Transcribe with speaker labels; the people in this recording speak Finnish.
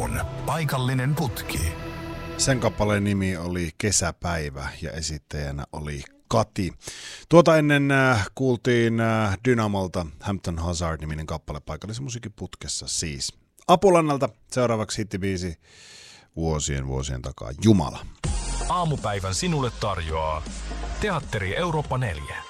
Speaker 1: on paikallinen putki.
Speaker 2: Sen kappaleen nimi oli Kesäpäivä ja esittäjänä oli Kati. Tuota ennen kuultiin Dynamolta Hampton Hazard-niminen kappale paikallisen musiikin putkessa siis. Apulannalta seuraavaksi hittibiisi vuosien takaa Jumala.
Speaker 1: Aamupäivän sinulle tarjoaa Teatteri Eurooppa 4.